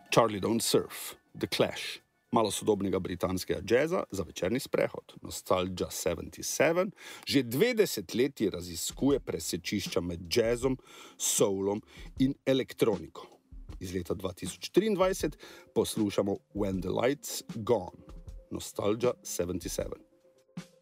Charlie Don't Surf, The Clash, malo sodobnega britanskega jazza za večerni sprehod. Nostalgia 77 že 2 desetletji raziskuje presečišča med jazzom, soulom in elektroniko. Iz leta 2023 poslušamo When the Light's Gone, Nostalgia 77.